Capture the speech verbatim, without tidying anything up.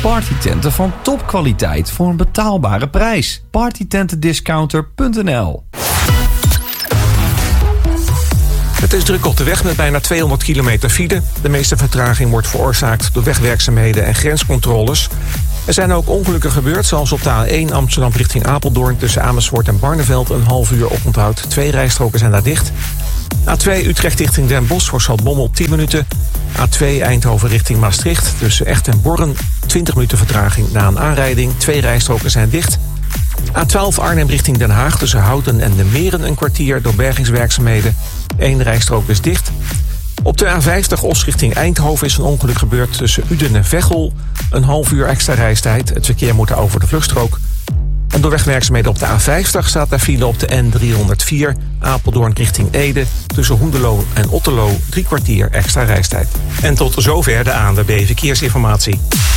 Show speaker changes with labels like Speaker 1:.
Speaker 1: partytenten van topkwaliteit voor een betaalbare prijs. partytentendiscounter punt n l.
Speaker 2: Het is druk op de weg met bijna tweehonderd kilometer file. De meeste vertraging wordt veroorzaakt door wegwerkzaamheden en grenscontroles. Er zijn ook ongelukken gebeurd, zoals op de A één Amsterdam richting Apeldoorn tussen Amersfoort en Barneveld een half uur oponthoud. Twee rijstroken zijn daar dicht. A twee Utrecht richting Den Bosch voor Zaltbommel tien minuten. A twee Eindhoven richting Maastricht tussen Echt en Borren twintig minuten vertraging na een aanrijding. Twee rijstroken zijn dicht. A twaalf Arnhem richting Den Haag tussen Houten en de Meren een kwartier door bergingswerkzaamheden. Eén rijstrook is dicht. Op de A vijftig Os richting Eindhoven is een ongeluk gebeurd tussen Uden en Veghel. Een half uur extra reistijd. Het verkeer moet over de vluchtstrook. En door wegwerkzaamheden op de A vijftig staat daar file op de N driehonderdvier... Apeldoorn richting Ede tussen Hoenderloo en Otterloo drie kwartier extra reistijd. En tot zover de A N W B Verkeersinformatie.